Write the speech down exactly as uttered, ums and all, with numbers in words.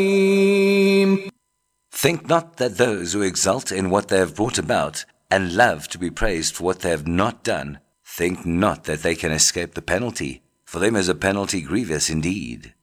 Think not that those who exult in what they have brought about, and love to be praised for what they have not done, think not that they can escape the penalty. For them is a penalty grievous indeed.